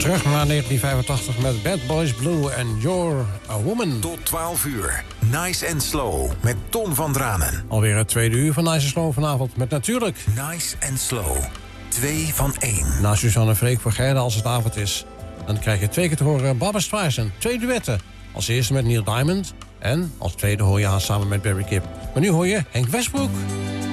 Terug naar 1985 met Bad Boys Blue en You're a Woman. Tot 12 uur. Nice and Slow met Ton van Dranen. Alweer het tweede uur van Nice and Slow vanavond met natuurlijk... Nice and Slow. 2 van 1. Na Suzanne Freek voor Gerda als het avond is. Dan krijg je 2 keer te horen Barbra Streisand. 2 duetten. Als eerste met Neil Diamond. En als tweede hoor je haar samen met Barry Gibb. Maar nu hoor je Henk Westbroek.